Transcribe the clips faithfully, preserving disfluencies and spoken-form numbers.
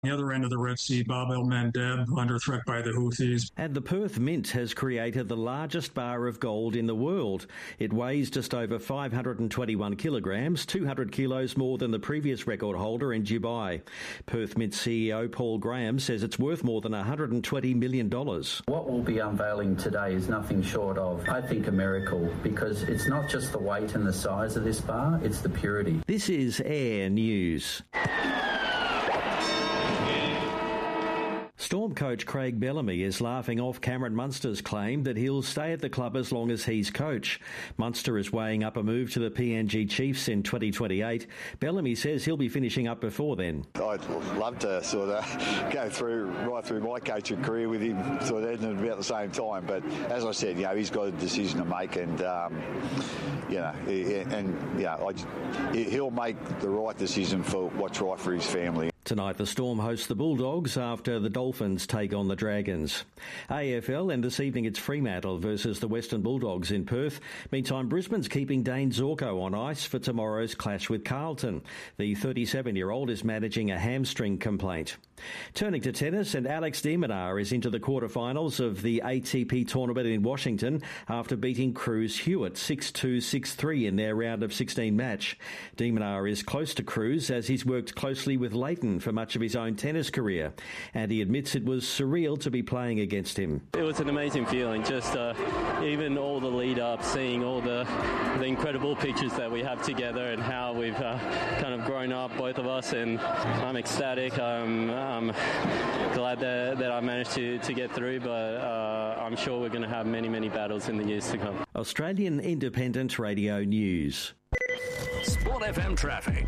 The other end of the Red Sea, Bab el-Mandeb, under threat by the Houthis. And the Perth Mint has created the largest bar of gold in the world. It weighs just over five hundred twenty-one kilograms, two hundred kilos more than the previous record holder in Dubai. Perth Mint C E O Paul Graham says it's worth more than one hundred twenty million dollars. What we'll be unveiling today is nothing short of, I think, a miracle, because it's not just the weight and the size of this bar, it's the purity. This is Air News. Storm coach Craig Bellamy is laughing off Cameron Munster's claim that he'll stay at the club as long as he's coach. Munster is weighing up a move to the P N G Chiefs in twenty twenty-eight. Bellamy says he'll be finishing up before then. I'd love to sort of go through right through my coaching career with him sort of at about the same time. But as I said, you know, he's got a decision to make, and um, you know, and yeah, you know, he'll make the right decision for what's right for his family. Tonight the Storm hosts the Bulldogs after the Dolphins take on the Dragons. A F L, and this evening it's Fremantle versus the Western Bulldogs in Perth. Meantime, Brisbane's keeping Dane Zorko on ice for tomorrow's clash with Carlton. The thirty-seven-year-old is managing a hamstring complaint. Turning to tennis, and Alex de Minaur is into the quarterfinals of the A T P tournament in Washington after beating Cruz Hewitt six two, six three in their round of sixteen match. De Minaur is close to Cruz as he's worked closely with Leighton for much of his own tennis career, and he admits it was surreal to be playing against him. It was an amazing feeling, just uh, even all the lead up, seeing all the, the incredible pictures that we have together and how we've uh, kind of grown up, both of us, and I'm ecstatic. I'm, I'm glad that, that I managed to, to get through, but uh, I'm sure we're going to have many, many battles in the years to come. Australian Independent Radio News. Sport F M traffic.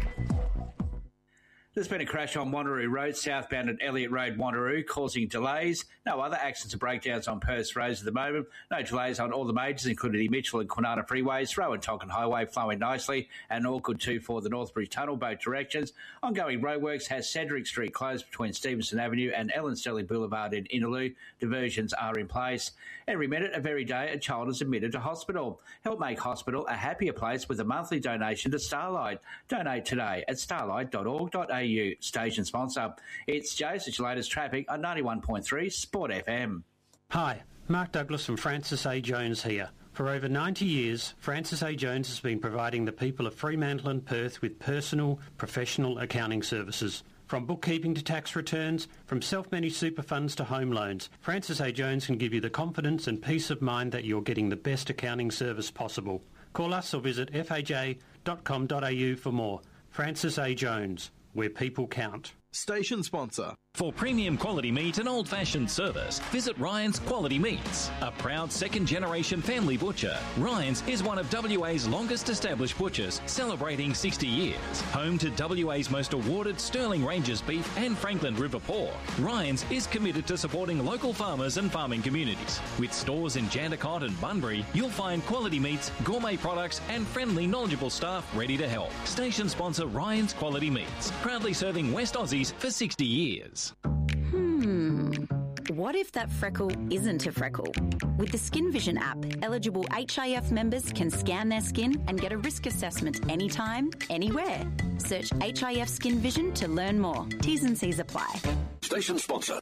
There's been a crash on Wanneroo Road, southbound at Elliott Road, Wanneroo, causing delays. No other accidents or breakdowns on Perth roads at the moment. No delays on all the majors, including the Mitchell and Kwinana freeways. Rowan Tonkin Highway flowing nicely, and all good too for the Northbridge Tunnel, both directions. Ongoing roadworks has Cedric Street closed between Stevenson Avenue and Ellen Sterling Boulevard in Innaloo. Diversions are in place. Every minute of every day, a child is admitted to hospital. Help make hospital a happier place with a monthly donation to Starlight. Donate today at starlight dot org dot a u. Station sponsor. It's Jace, it's your latest traffic on ninety-one point three Sport F M. Hi, Mark Douglas from Francis A. Jones here. For over ninety years, Francis A. Jones has been providing the people of Fremantle and Perth with personal, professional accounting services. From bookkeeping to tax returns, from self-managed super funds to home loans, Francis A. Jones can give you the confidence and peace of mind that you're getting the best accounting service possible. Call us or visit f a j dot com dot a u for more. Francis A. Jones, where people count. Station sponsor. For premium quality meat and old-fashioned service, visit Ryan's Quality Meats. A proud second-generation family butcher, Ryan's is one of W A's longest-established butchers, celebrating sixty years. Home to W A's most awarded Sterling Ranges beef and Franklin River pork, Ryan's is committed to supporting local farmers and farming communities. With stores in Jandakot and Bunbury, you'll find quality meats, gourmet products and friendly, knowledgeable staff ready to help. Station sponsor Ryan's Quality Meats, proudly serving West Aussies for sixty years. Hmm. What if that freckle isn't a freckle? With the Skin Vision app, eligible H I F members can scan their skin and get a risk assessment anytime, anywhere. Search H I F Skin Vision to learn more. T's and C's apply. Station sponsor.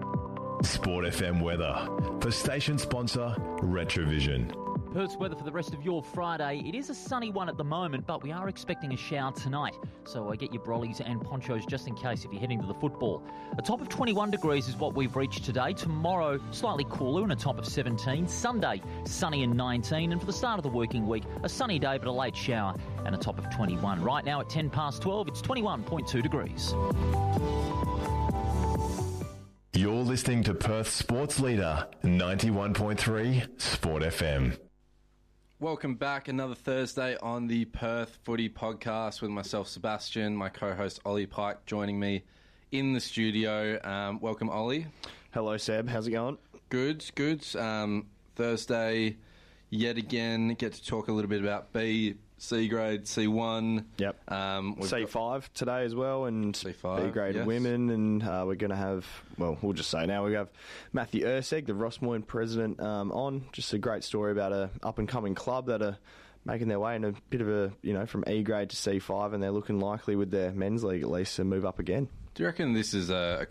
Sport F M weather for station sponsor Retrovision. Perth's weather for the rest of your Friday. It is a sunny one at the moment, but we are expecting a shower tonight. So uh, get your brollies and ponchos just in case if you're heading to the football. A top of twenty-one degrees is what we've reached today. Tomorrow, slightly cooler and a top of seventeen. Sunday, sunny and nineteen. And for the start of the working week, a sunny day but a late shower and a top of twenty-one. Right now at ten past twelve, it's twenty-one point two degrees. You're listening to Perth Sports Leader, ninety-one point three Sport F M. Welcome back, another Thursday on the Perth Footy Podcast with myself, Sebastian, my co-host Ollie Pike joining me in the studio. Um, welcome, Ollie. Hello, Seb. How's it going? Good, good. Um, Thursday, yet again, get to talk a little bit about B, C grade, C one. Yep. Um, C five got today as well, and C five, B grade yes. women, and uh, we're going to have, well, we'll just say now, we have Matthew Urseg, the Ross Moyne president, um, on. Just a great story about a up-and-coming club that are making their way in a bit of a, you know, from E grade to C five, and they're looking likely with their men's league at least to move up again. Do you reckon this is a,